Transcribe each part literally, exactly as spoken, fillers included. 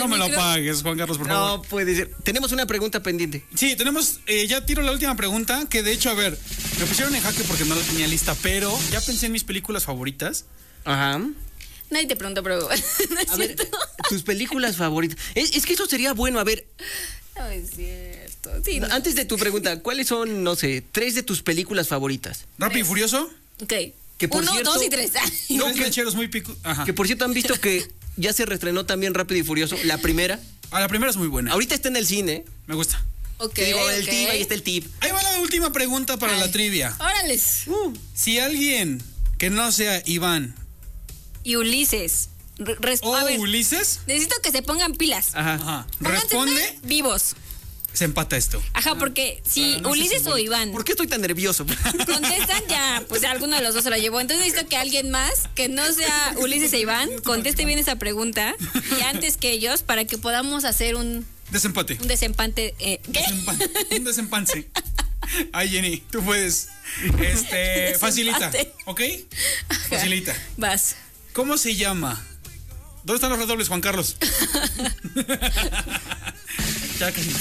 no me micro. lo apagues, Juan Carlos, por favor. No puede ser. Tenemos una pregunta pendiente. Sí, tenemos, eh, ya tiro la última pregunta, que de hecho, a ver, me pusieron en jaque porque no la tenía lista, pero ya pensé en mis películas favoritas. Ajá. Nadie te preguntó, pero no es A ver, cierto. tus películas favoritas. Es, es que eso sería bueno. A ver, No es cierto. Sí, no. antes de tu pregunta, ¿cuáles son, no sé, tres de tus películas favoritas? Rápido y Furioso. Ok. Que por Uno, cierto- dos y tres. No, Tres que- lecheros muy pico. Ajá. Que por cierto han visto que ya se reestrenó también Rápido y Furioso, la primera. Ah, la primera es muy buena. Ahorita está en el cine. Me gusta. Ok, Te digo, el ok. tip, ahí está el tip. Ahí va la última pregunta para Ay. la trivia. Órales. Si alguien que no sea Iván Y Ulises. Re- res- o a ver, Ulises, necesito que se pongan pilas. Ajá. ajá, Pónganse responde, vivos. se empata esto. Ajá, porque si Para no ser Ulises o simbólico. Iván ¿Por qué estoy tan nervioso? contestan, ya, pues alguno de los dos se la llevó. Entonces necesito que alguien más, que no sea Ulises e Iván, conteste bien esa pregunta y antes que ellos, para que podamos hacer un, Desempate. un desempate. Eh, ¿Qué? Desempa- un desempance. Ay, Jenny, tú puedes. Este, facilita, Desempate. ¿ok? Facilita. Vas. ¿Cómo se llama? ¿Dónde están los redobles, Juan Carlos? Ya casi.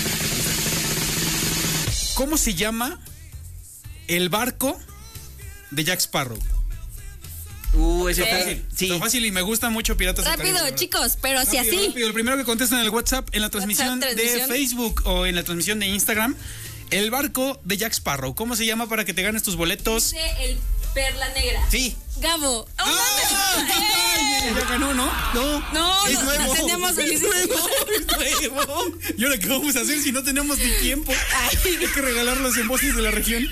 ¿Cómo se llama el barco de Jack Sparrow? Uh, ese Ok. está Fácil. sí. Está fácil y me gusta mucho Piratas del Rápido, Caribe. chicos, pero si Rápido, así. rápido. El primero que contesta en el WhatsApp, en la transmisión, transmisión. de Facebook o en la transmisión de Instagram, el barco de Jack Sparrow. ¿Cómo se llama para que te ganes tus boletos? Dice el Perla Negra. Sí. Gabo. ¡Oh, ¡Ah! mames! Ya ganó, ¿no? No. No, es no, nuevo. no tenemos Es Ulises. nuevo. Es nuevo. ¿Y ahora qué vamos a hacer si no tenemos ni tiempo? Hay que regalarlos en voces de la región.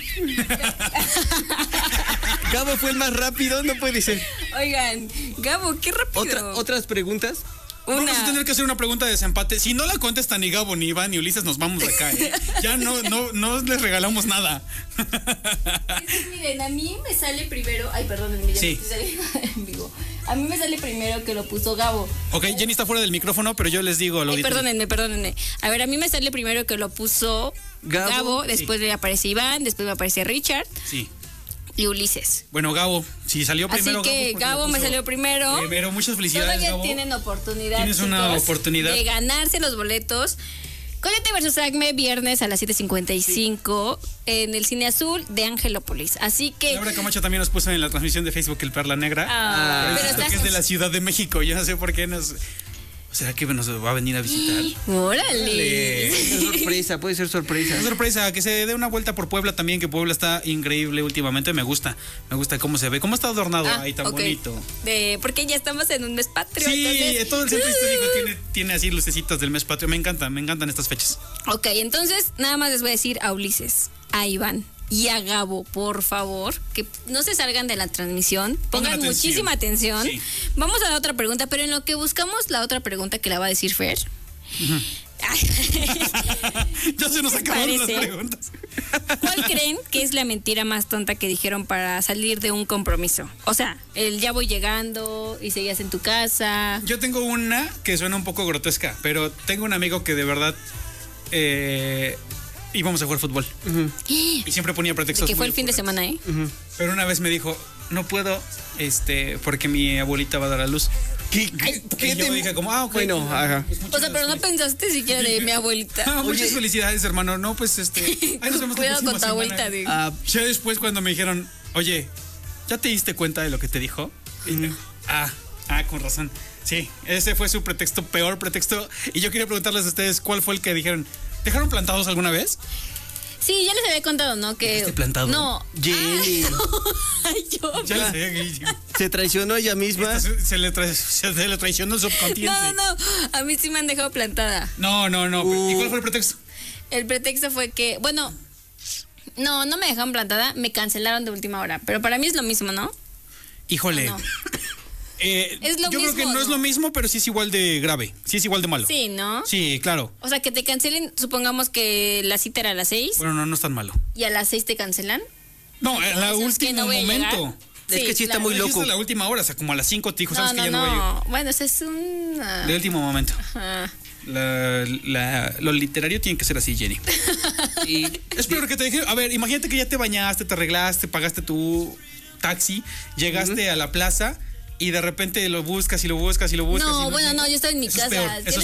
Gabo fue el más rápido, no puede ser. Oigan, Gabo, qué rápido. Otra, ¿Otras preguntas? Una. Vamos a tener que hacer una pregunta de desempate. Si no la contestan ni Gabo, ni Iván, ni Ulises, nos vamos de acá. ¿eh? Ya no, no, no les regalamos nada. Es que miren, a mí me sale primero. Ay, perdón, ya Sí. me estoy saliendo en vivo. A mí me sale primero que lo puso Gabo. Ok, Jenny está fuera del micrófono, pero yo les digo al Ay, auditorio. perdónenme, perdónenme. A ver, a mí me sale primero que lo puso Gabo. Gabo, después me aparece Iván, después me aparece Richard Sí. y Ulises. Bueno, Gabo, si salió primero Así que Gabo, Gabo, porque lo me puso salió primero. Primero, muchas felicidades, Todavía Gabo. tienen oportunidad. Tienes una chicos, oportunidad. de ganarse los boletos. Coyote versus Acme, viernes a las siete cincuenta y cinco en el Cine Azul de Angelópolis. Así que. Laura Camacho también nos puso en la transmisión de Facebook el Perla Negra. Ah, Pero pero insisto estás- que es de la Ciudad de México. Yo no sé por qué nos... ¿Será que nos va a venir a visitar? ¡Órale! Es sorpresa, puede ser sorpresa. Una sorpresa, que se dé una vuelta por Puebla también, que Puebla está increíble últimamente. Me gusta, me gusta cómo se ve, cómo está adornado Ah, ahí tan ok. bonito. De, porque ya estamos en un mes patrio. Sí, entonces- todo el centro histórico tiene, tiene así lucecitas del mes patrio. Me encantan, me encantan estas fechas. Ok, entonces nada más les voy a decir a Ulises, a Iván y a Gabo, por favor, que no se salgan de la transmisión, pongan atención. muchísima atención. Sí. Vamos a la otra pregunta, pero en lo que buscamos la otra pregunta que la va a decir Fer. Ya se nos ¿Qué acabaron las parece? preguntas. ¿Cuál creen que es la mentira más tonta que dijeron para salir de un compromiso? O sea, el ya voy llegando y seguías en tu casa. Yo tengo una que suena un poco grotesca, pero tengo un amigo que de verdad eh, íbamos a jugar fútbol y siempre ponía pretextos. Que fue muy el fin de ocurrentes. semana, ¿eh? Pero una vez me dijo, no puedo, este, porque mi abuelita va a dar a luz. ¿Qué, Ay, qué Y yo te- dije como, ah, ok. Bueno, pues, ajá. pues, muchas O sea, pero no gracias. pensaste siquiera de mi abuelita. Ah, muchas Oye. felicidades, hermano. No, pues este. Ahí nos vemos la Cuidado próxima con tu semana. abuelita, digo. Ah, Ya después cuando me dijeron, oye, ¿ya te diste cuenta de lo que te dijo? Y, ah, ah, con razón. Sí, ese fue su pretexto, peor pretexto. Y yo quería preguntarles a ustedes cuál fue el que dijeron. ¿Dejaron plantados alguna vez? Sí, ya les había contado, ¿no? Que. ¿Dejaste plantado? No. Jenny. Ay, yo. Ya les sé. Se traicionó ella misma. Se, se le tra- se le traicionó el subconsciente. No, no, no. A mí sí me han dejado plantada. No, no, no. Uh. ¿Y cuál fue el pretexto? El pretexto fue que, bueno, no, no me dejaron plantada, me cancelaron de última hora. Pero para mí es lo mismo, ¿no? Híjole. No. Eh, Es lo yo creo mismo, que no, es ¿no? lo mismo, pero sí es igual de grave. Sí es igual de malo. Sí, ¿no? Sí, claro. O sea, que te cancelen, supongamos que la cita era a las seis Bueno, no, no es tan malo. y a las seis te cancelan. No, en la ¿Eso es que último no voy a llegar? momento. Es que sí está muy Dijiste loco. la última hora, o sea, como a las cinco te dijo, No, sabes no, que ya no, voy a no. llegar. Bueno, eso es un... ah, De último momento. ajá. La- la- lo literario tiene que ser así, Jenny. Y Es peor que te dije, a ver, imagínate que ya te bañaste, te arreglaste, pagaste tu taxi, llegaste a la plaza y de repente lo buscas y lo buscas y lo buscas. y No, bueno, no, yo estaba en mi Eso es casa. peor, Ya eso les es